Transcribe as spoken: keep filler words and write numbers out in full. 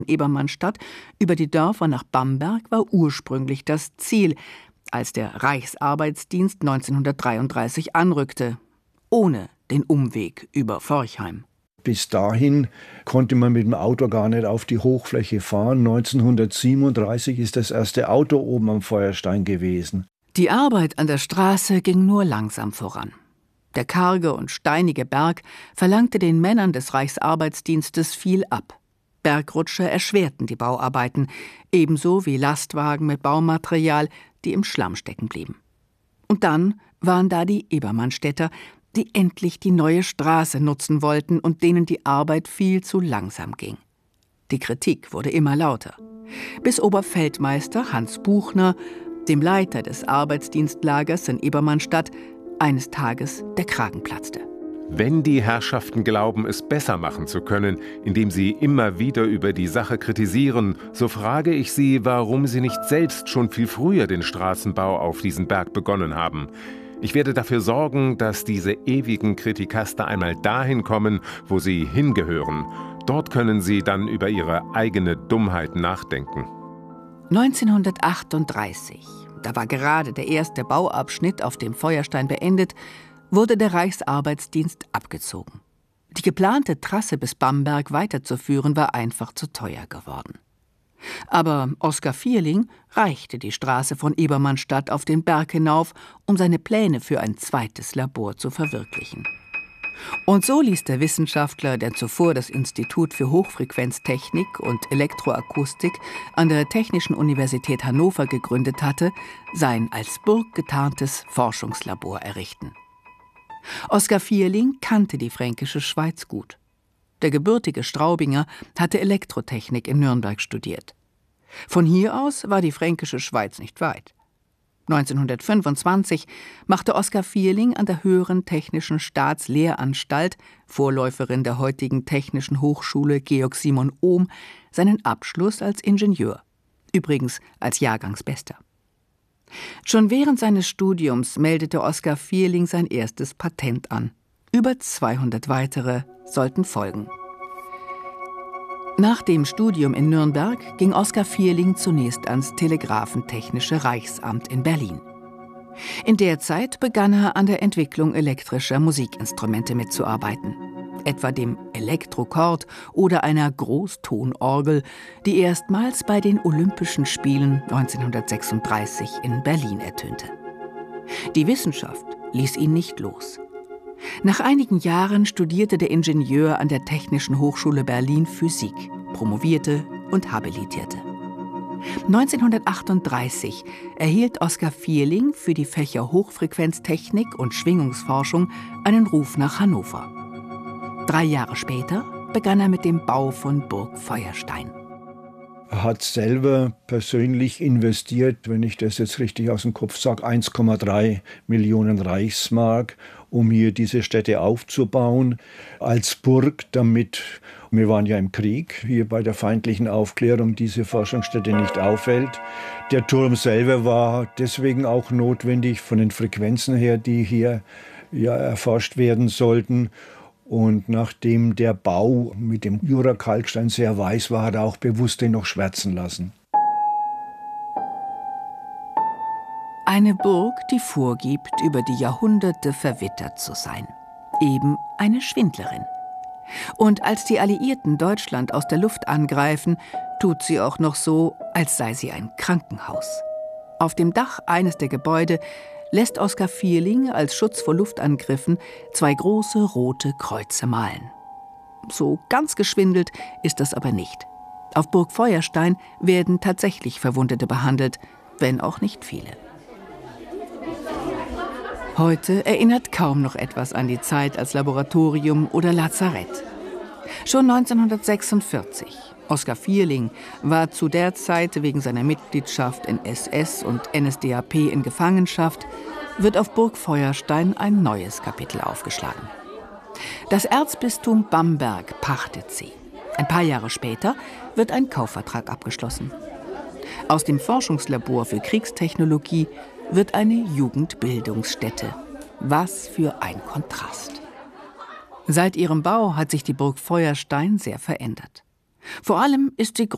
Ebermannstadt über die Dörfer nach Bamberg war ursprünglich das Ziel, als der Reichsarbeitsdienst neunzehnhundertdreiunddreißig anrückte, ohne den Umweg über Forchheim. Bis dahin konnte man mit dem Auto gar nicht auf die Hochfläche fahren. neunzehnhundertsiebenunddreißig ist das erste Auto oben am Feuerstein gewesen. Die Arbeit an der Straße ging nur langsam voran. Der karge und steinige Berg verlangte den Männern des Reichsarbeitsdienstes viel ab. Bergrutsche erschwerten die Bauarbeiten, ebenso wie Lastwagen mit Baumaterial, die im Schlamm stecken blieben. Und dann waren da die Ebermannstädter, die endlich die neue Straße nutzen wollten und denen die Arbeit viel zu langsam ging. Die Kritik wurde immer lauter, bis Oberfeldmeister Hans Buchner, dem Leiter des Arbeitsdienstlagers in Ebermannstadt, eines Tages der Kragen platzte. Wenn die Herrschaften glauben, es besser machen zu können, indem sie immer wieder über die Sache kritisieren, so frage ich sie, warum sie nicht selbst schon viel früher den Straßenbau auf diesen Berg begonnen haben. Ich werde dafür sorgen, dass diese ewigen Kritikaster einmal dahin kommen, wo sie hingehören. Dort können sie dann über ihre eigene Dummheit nachdenken. neunzehnhundertachtunddreißig, da war gerade der erste Bauabschnitt auf dem Feuerstein beendet, wurde der Reichsarbeitsdienst abgezogen. Die geplante Trasse bis Bamberg weiterzuführen, war einfach zu teuer geworden. Aber Oskar Vierling reichte die Straße von Ebermannstadt auf den Berg hinauf, um seine Pläne für ein zweites Labor zu verwirklichen. Und so ließ der Wissenschaftler, der zuvor das Institut für Hochfrequenztechnik und Elektroakustik an der Technischen Universität Hannover gegründet hatte, sein als Burg getarntes Forschungslabor errichten. Oskar Vierling kannte die fränkische Schweiz gut. Der gebürtige Straubinger hatte Elektrotechnik in Nürnberg studiert. Von hier aus war die fränkische Schweiz nicht weit. neunzehnhundertfünfundzwanzig machte Oskar Vierling an der Höheren Technischen Staatslehranstalt, Vorläuferin der heutigen Technischen Hochschule Georg Simon Ohm, seinen Abschluss als Ingenieur, übrigens als Jahrgangsbester. Schon während seines Studiums meldete Oskar Vierling sein erstes Patent an. Über zweihundert weitere sollten folgen. Nach dem Studium in Nürnberg ging Oskar Vierling zunächst ans Telegrafentechnische Reichsamt in Berlin. In der Zeit begann er an der Entwicklung elektrischer Musikinstrumente mitzuarbeiten, etwa dem Elektrokord oder einer Großtonorgel, die erstmals bei den Olympischen Spielen neunzehnhundertsechsunddreißig in Berlin ertönte. Die Wissenschaft ließ ihn nicht los. Nach einigen Jahren studierte der Ingenieur an der Technischen Hochschule Berlin Physik, promovierte und habilitierte. neunzehnhundertachtunddreißig erhielt Oskar Vierling für die Fächer Hochfrequenztechnik und Schwingungsforschung einen Ruf nach Hannover. Drei Jahre später begann er mit dem Bau von Burg Feuerstein. Er hat selber persönlich investiert, wenn ich das jetzt richtig aus dem Kopf sage, eins Komma drei Millionen Reichsmark, um hier diese Stätte aufzubauen als Burg, damit, wir waren ja im Krieg, hier bei der feindlichen Aufklärung diese Forschungsstätte nicht auffällt. Der Turm selber war deswegen auch notwendig von den Frequenzen her, die hier ja erforscht werden sollten. Und nachdem der Bau mit dem Jura-Kalkstein sehr weiß war, hat er auch bewusst den noch schwärzen lassen. Eine Burg, die vorgibt, über die Jahrhunderte verwittert zu sein. Eben eine Schwindlerin. Und als die Alliierten Deutschland aus der Luft angreifen, tut sie auch noch so, als sei sie ein Krankenhaus. Auf dem Dach eines der Gebäude lässt Oskar Vierling als Schutz vor Luftangriffen zwei große rote Kreuze malen. So ganz geschwindelt ist das aber nicht. Auf Burg Feuerstein werden tatsächlich Verwundete behandelt, wenn auch nicht viele. Heute erinnert kaum noch etwas an die Zeit als Laboratorium oder Lazarett. Schon neunzehnhundertsechsundvierzig, Oskar Vierling war zu der Zeit wegen seiner Mitgliedschaft in S S und N S D A P in Gefangenschaft, wird auf Burg Feuerstein ein neues Kapitel aufgeschlagen. Das Erzbistum Bamberg pachtet sie. Ein paar Jahre später wird ein Kaufvertrag abgeschlossen. Aus dem Forschungslabor für Kriegstechnologie wird eine Jugendbildungsstätte. Was für ein Kontrast. Seit ihrem Bau hat sich die Burg Feuerstein sehr verändert. Vor allem ist sie